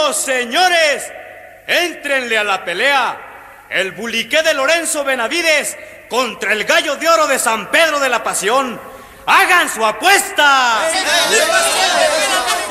Señoras, señores, éntrenle a la pelea. El buliqué de Lorenzo Benavides contra el gallo de oro de San Pedro de la Pasión. ¡Hagan su apuesta!